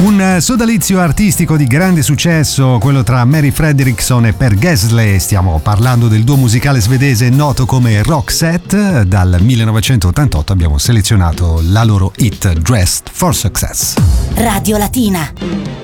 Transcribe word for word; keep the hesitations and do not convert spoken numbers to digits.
Un sodalizio artistico di grande successo, quello tra Mary Fredriksson e Per Gessle. Stiamo parlando del duo musicale svedese noto come Roxette. Dal millenovecentottantotto abbiamo selezionato la loro hit Dressed for Success. Radio Latina.